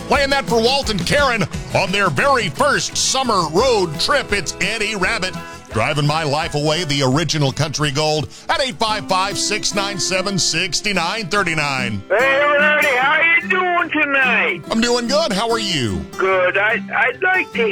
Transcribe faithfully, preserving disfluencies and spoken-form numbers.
Playing that for Walt and Karen on their very first summer road trip. It's Eddie Rabbit. Driving My Life Away, the original country gold, at eight five five, six nine seven, six nine three nine. Hey, Ernie, how you doing tonight? I'm doing good. How are you? Good. I, I'd like to